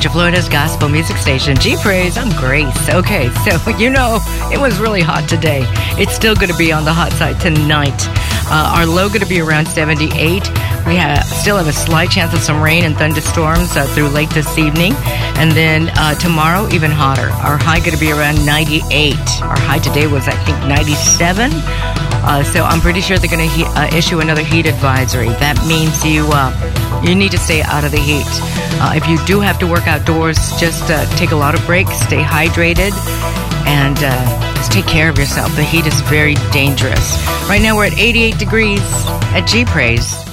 Central Florida's gospel music station, G Praise. I'm Grace. Okay, so it was really hot today. It's still going to be on the hot side tonight. Our low going to be around 78. We still have a slight chance of some rain and thunderstorms through late this evening. And then tomorrow, even hotter. Our high going to be around 98. Our high today was, I think, 97. So I'm pretty sure they're going to issue another heat advisory. That means you need to stay out of the heat. If you do have to work outdoors, just take a lot of breaks, stay hydrated, and just take care of yourself. The heat is very dangerous. Right now we're at 88 degrees at G Praise.